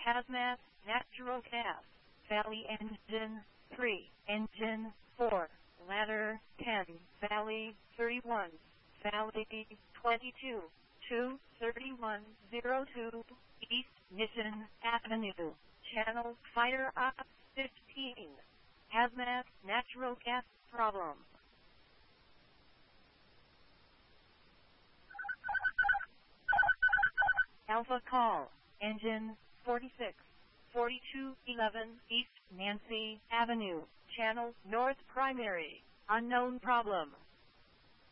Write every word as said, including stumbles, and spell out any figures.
Hazmat, Natural Gas, Valley Engine three, Engine four, Ladder ten, Valley thirty-one, Valley twenty-two, two thirty-one oh two, East Mission Avenue, Channel Fire Op fifteen, Hazmat, Natural Gas Problem. Alpha Call, Engine forty-six, forty-two eleven East Nancy Avenue, Channel North Primary, Unknown Problem.